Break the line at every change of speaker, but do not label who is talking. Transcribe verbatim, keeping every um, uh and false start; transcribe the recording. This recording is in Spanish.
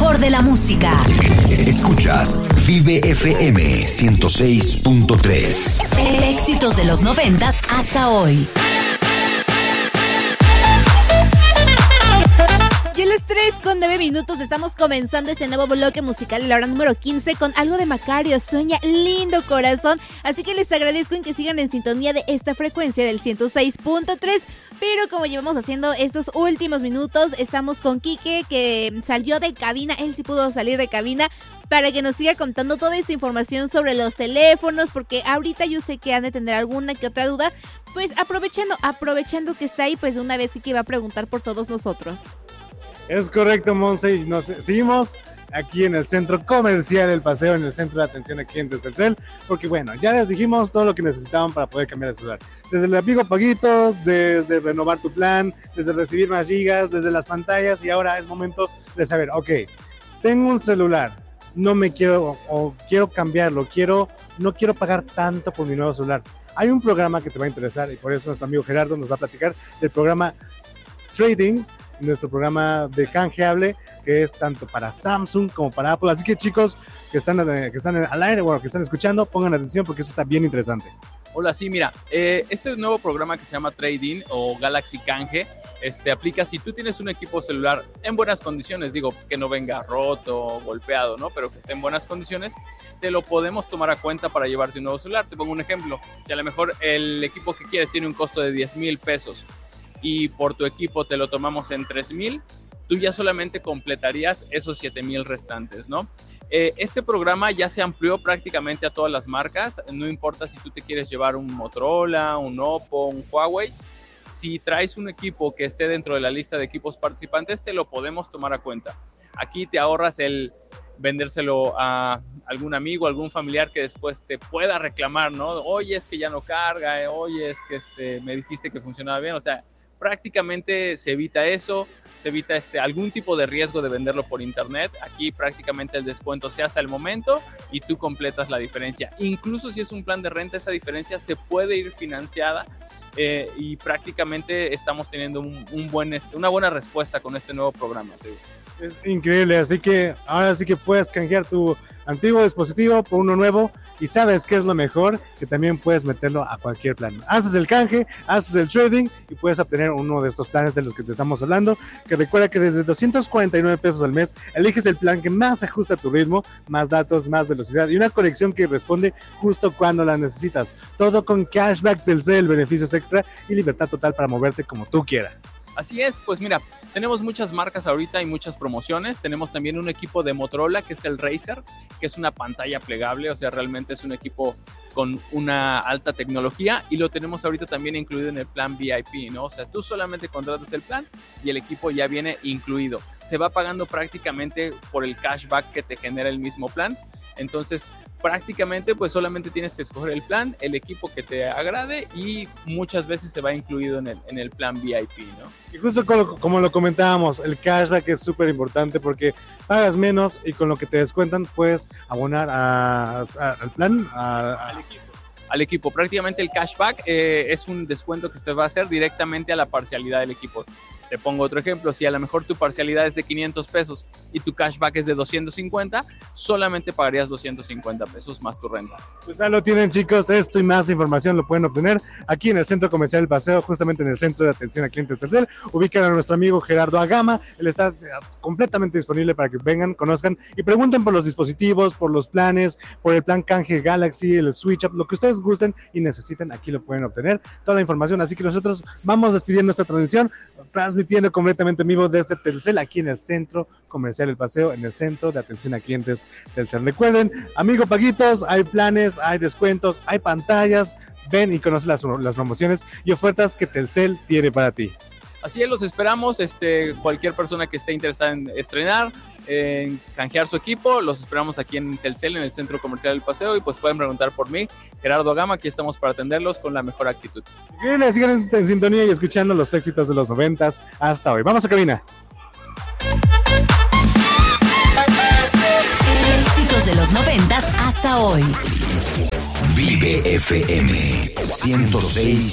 mejor de la música.
Escuchas Vive F M ciento seis punto tres.
Éxitos de los noventas hasta hoy.
Y a las tres con nueve minutos estamos comenzando este nuevo bloque musical, la hora número quince, con algo de Macario, Sueña Lindo Corazón. Así que les agradezco en que sigan en sintonía de esta frecuencia del ciento seis punto tres. Pero como llevamos haciendo estos últimos minutos, estamos con Quique, que salió de cabina, él sí pudo salir de cabina, para que nos siga contando toda esta información sobre los teléfonos, porque ahorita yo sé que han de tener alguna que otra duda. Pues aprovechando, aprovechando que está ahí, pues de una vez Quique va a preguntar por todos nosotros.
Es correcto, Monse, y nos seguimos aquí en el centro comercial El Paseo, en el centro de atención a clientes del Telcel, porque bueno, ya les dijimos todo lo que necesitaban para poder cambiar de celular. Desde el amigo Paguitos, desde renovar tu plan, desde recibir más gigas, desde las pantallas, y ahora es momento de saber, ok, tengo un celular, no me quiero, o quiero cambiarlo, quiero, no quiero pagar tanto por mi nuevo celular. Hay un programa que te va a interesar, y por eso nuestro amigo Gerardo nos va a platicar del programa Trading, nuestro programa de canjeable, que es tanto para Samsung como para Apple. Así que chicos que están, que están al aire, bueno, que están escuchando, pongan atención porque eso está bien interesante.
Hola, sí, mira, eh, este nuevo programa que se llama Trading o Galaxy Canje, este, aplica si tú tienes un equipo celular en buenas condiciones, digo, que no venga roto o golpeado, ¿no? Pero que esté en buenas condiciones, te lo podemos tomar a cuenta para llevarte un nuevo celular. Te pongo un ejemplo, si a lo mejor el equipo que quieres tiene un costo de diez mil pesos, y por tu equipo te lo tomamos en tres mil, tú ya solamente completarías esos siete mil restantes, ¿no? Eh, este programa ya se amplió prácticamente a todas las marcas, no importa si tú te quieres llevar un Motorola, un Oppo, un Huawei, si traes un equipo que esté dentro de la lista de equipos participantes, te lo podemos tomar a cuenta. Aquí te ahorras el vendérselo a algún amigo, algún familiar que después te pueda reclamar, ¿no? Oye, es que ya no carga, eh, oye, es que este, me dijiste que funcionaba bien, o sea, prácticamente se evita eso, se evita este, algún tipo de riesgo de venderlo por internet. Aquí prácticamente el descuento se hace al momento y tú completas la diferencia. Incluso si es un plan de renta, esa diferencia se puede ir financiada eh, y prácticamente estamos teniendo un, un buen, este, una buena respuesta con este nuevo programa. Te digo.
Es increíble, así que ahora sí que puedes canjear tu antiguo dispositivo por uno nuevo. Y sabes qué es lo mejor, que también puedes meterlo a cualquier plan. Haces el canje, haces el trading y puedes obtener uno de estos planes de los que te estamos hablando, que recuerda que desde doscientos cuarenta y nueve pesos al mes eliges el plan que más se ajusta a tu ritmo, más datos, más velocidad y una conexión que responde justo cuando la necesitas. Todo con cashback del Telcel, beneficios extra y libertad total para moverte como tú quieras.
Así es, pues mira, tenemos muchas marcas ahorita y muchas promociones. Tenemos también un equipo de Motorola que es el Razer, que es una pantalla plegable, o sea, realmente es un equipo con una alta tecnología y lo tenemos ahorita también incluido en el plan V I P, ¿no? O sea, tú solamente contratas el plan y el equipo ya viene incluido. Se va pagando prácticamente por el cashback que te genera el mismo plan. Entonces, prácticamente pues solamente tienes que escoger el plan, el equipo que te agrade y muchas veces se va incluido en el, en el plan V I P, ¿no?
Y justo como, como lo comentábamos, el cashback es súper importante porque pagas menos y con lo que te descuentan puedes abonar a, a, al plan, a, a...
al equipo. Al equipo, prácticamente el cashback eh, es un descuento que se va a hacer directamente a la parcialidad del equipo. Te pongo otro ejemplo, si a lo mejor tu parcialidad es de quinientos pesos y tu cashback es de doscientos cincuenta, solamente pagarías doscientos cincuenta pesos más tu renta.
Pues ya lo tienen chicos, esto y más información lo pueden obtener aquí en el Centro Comercial El Paseo, justamente en el Centro de Atención a Clientes Telcel. Ubican a nuestro amigo Gerardo Agama, él está completamente disponible para que vengan, conozcan y pregunten por los dispositivos, por los planes, por el plan canje Galaxy, el Switch Up, lo que ustedes gusten y necesiten, aquí lo pueden obtener, toda la información. Así que nosotros vamos despidiendo esta transmisión, transmitiendo completamente en vivo desde Telcel, aquí en el Centro Comercial El Paseo, en el Centro de Atención a Clientes Telcel. Recuerden, amigo Paguitos, hay planes, hay descuentos, hay pantallas, ven y conoce las, las promociones y ofertas que Telcel tiene para ti.
Así es, los esperamos, este, cualquier persona que esté interesada en estrenar, en canjear su equipo, los esperamos aquí en Telcel, en el Centro Comercial El Paseo, y pues pueden preguntar por mí, Gerardo Agama, aquí estamos para atenderlos con la mejor actitud.
Bien, sigan en, en sintonía y escuchando los éxitos de los noventas hasta hoy. Vamos a cabina.
Éxitos de los noventas hasta hoy.
Vive F M ciento seis